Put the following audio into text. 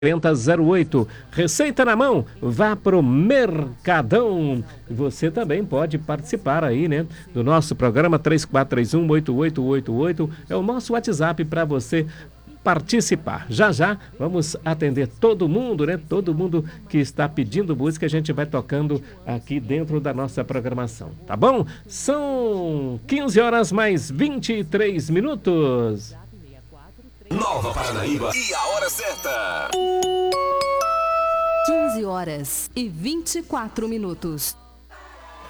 4008. Receita na mão, vá pro Mercadão. Você também pode participar aí, né, do nosso programa 3431-8888. É o nosso WhatsApp para você participar. Já já vamos atender todo mundo, né? Todo mundo que está pedindo música, a gente vai tocando aqui dentro da nossa programação, tá bom? São 15 horas mais 23 minutos. Nova Paranaíba e a hora certa. 15 horas e 24 minutos.